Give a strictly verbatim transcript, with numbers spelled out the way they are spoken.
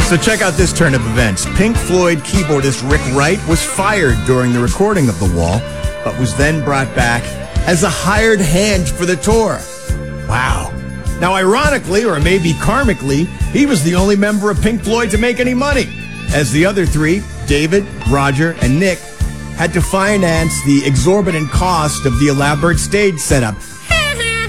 So check out this turn of events. Pink Floyd keyboardist Rick Wright was fired during the recording of The Wall, but was then brought back as a hired hand for the tour. Wow. Now, ironically, or maybe karmically, he was the only member of Pink Floyd to make any money, as the other three, David, Roger, and Nick, had to finance the exorbitant cost of the elaborate stage setup.